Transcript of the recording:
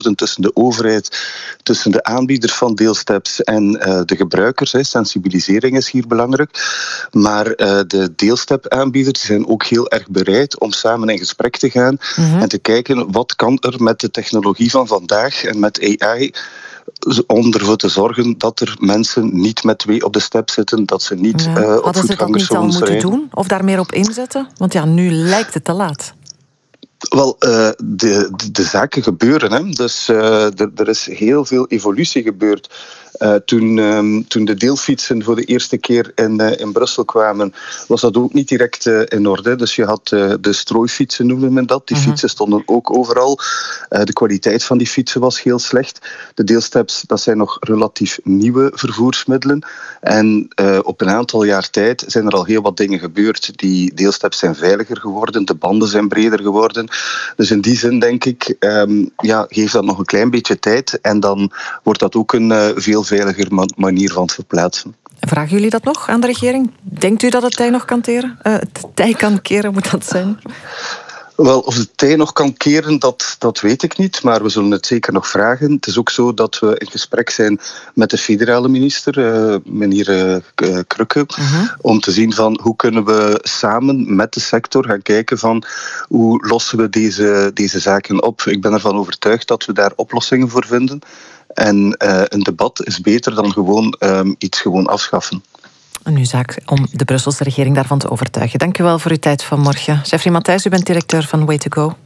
tussen de overheid, tussen de aanbieders van deelsteps en de gebruikers. Sensibilisering is hier belangrijk. Maar de deelstep-aanbieders zijn ook heel erg bereid om samen in gesprek te gaan en te kijken wat kan er met de technologie van vandaag en met AI om ervoor te zorgen dat er mensen niet met twee op de step zitten, dat ze niet op voetgangers Hadden ze dat niet al moeten doen? Of daar meer op inzetten? Want ja, nu lijkt het te laat. Wel, de zaken gebeuren. Hè. Dus er is heel veel evolutie gebeurd. Toen de deelfietsen voor de eerste keer in Brussel kwamen, was dat ook niet direct in orde. Dus je had de strooifietsen, noemde men dat. Die fietsen stonden ook overal. De kwaliteit van die fietsen was heel slecht. De deelsteps, dat zijn nog relatief nieuwe vervoersmiddelen. En op een aantal jaar tijd zijn er al heel wat dingen gebeurd. Die deelsteps zijn veiliger geworden, de banden zijn breder geworden. Dus in die zin denk ik, geef dat nog een klein beetje tijd en dan wordt dat ook een veel veiliger manier van verplaatsen. Vragen jullie dat nog aan de regering? Denkt u dat het tij nog kan keren? Het tij kan keren, moet dat zijn? Wel, of de tij nog kan keren, dat weet ik niet. Maar we zullen het zeker nog vragen. Het is ook zo dat we in gesprek zijn met de federale minister, meneer Krukke, om te zien van hoe kunnen we samen met de sector gaan kijken van hoe lossen we deze zaken op. Ik ben ervan overtuigd dat we daar oplossingen voor vinden. En een debat is beter dan iets afschaffen. Een nu zaak om de Brusselse regering daarvan te overtuigen. Dank u wel voor uw tijd vanmorgen. Jeffrey Matthijs, u bent directeur van Way2Go.